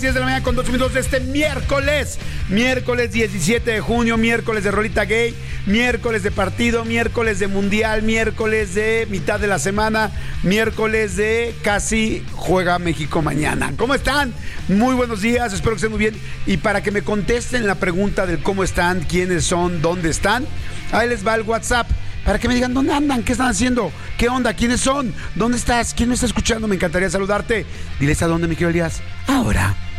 10 de la mañana con 2 minutos de este miércoles 17 de junio, miércoles de Rolita Gay, miércoles de partido, miércoles de mundial, miércoles de mitad de la semana, miércoles de casi juega México mañana. ¿Cómo están? Muy buenos días, espero que estén muy bien. Y para que me contesten la pregunta del cómo están, quiénes son, dónde están, ahí les va el WhatsApp. Para que me digan dónde andan, qué están haciendo, qué onda, quiénes son, dónde estás, quién me está escuchando. Me encantaría saludarte. Diles a dónde, mi querido Elías. Ahora.